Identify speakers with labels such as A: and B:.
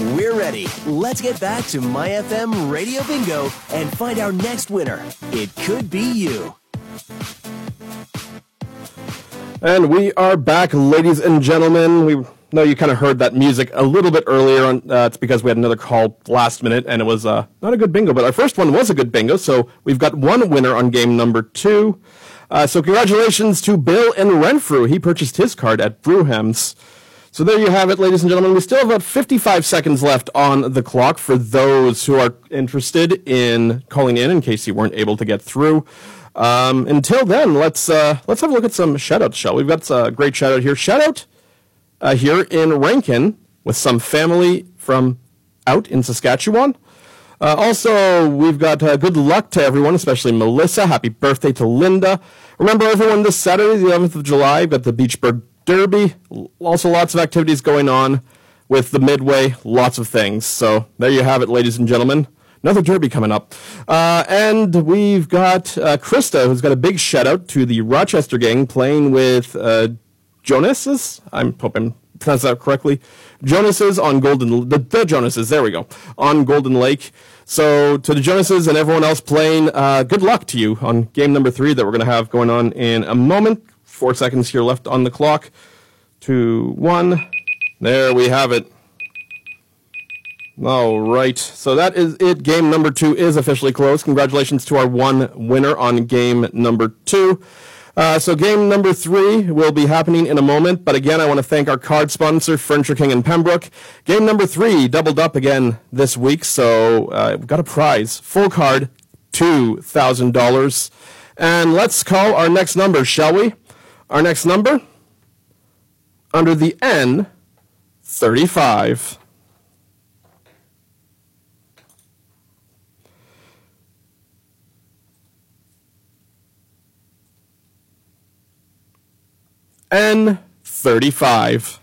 A: We're ready. Let's get back to My FM Radio Bingo and find our next winner. It could be you.
B: And we are back, ladies and gentlemen. We know you kind of heard that music a little bit earlier. It's because we had another call last minute, and it was not a good bingo, but our first one was a good bingo, so we've got one winner on game number 2. So congratulations to Bill in Renfrew. He purchased his card at Brewham's. So there you have it, ladies and gentlemen. We still have about 55 seconds left on the clock for those who are interested in calling in case you weren't able to get through. Until then, let's have a look at some shout-outs, shall we? We've got a great shout-out here. Shout-out here in Rankin with some family from out in Saskatchewan. Also, we've got good luck to everyone, especially Melissa. Happy birthday to Linda. Remember, everyone, this Saturday, the 11th of July, we've got the Beachburg Derby. Also, lots of activities going on with the Midway. Lots of things. So there you have it, ladies and gentlemen. Another derby coming up. And we've got Krista, who's got a big shout-out to the Rochester gang playing with Jonas's. I hope I'm pronouncing that correctly. Jonas's on Golden... The Jonas's, there we go. On Golden Lake. So to the Jonas's and everyone else playing, good luck to you on game number 3 that we're going to have going on in a moment. 4 seconds here left on the clock. 2, 1. There we have it. All right. So that is it. Game number 2 is officially closed. Congratulations to our one winner on game number 2. So game number 3 will be happening in a moment. But again, I want to thank our card sponsor, Furniture King in Pembroke. Game number 3 doubled up again this week. So we've got a prize. Full card, $2,000. And let's call our next number, shall we? Our next number, under the N, 35. N35.